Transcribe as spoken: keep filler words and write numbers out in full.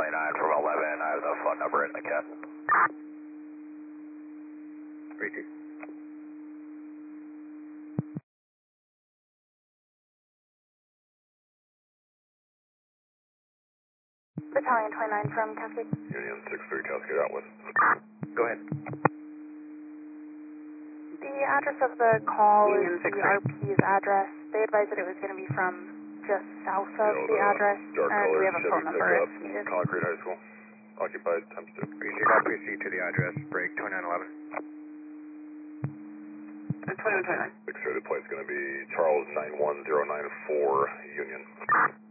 twenty-nine from eleven. I have the phone number in the cat. three two. Battalion twenty-nine from Cascade. Union six three Cascade out with. Go ahead. The address of the call Union is six the three. R P's address. They advised that it was going to be from just south of You know, the address, dark and we colored have a Chevy phone number if pickup, needed. Concrete High School. Occupied times two. Appreciate that. Proceed to the address. Break twenty-nine eleven. twenty-nine twenty-nine. Extraded plate's going to be Charles nine one zero nine four Union.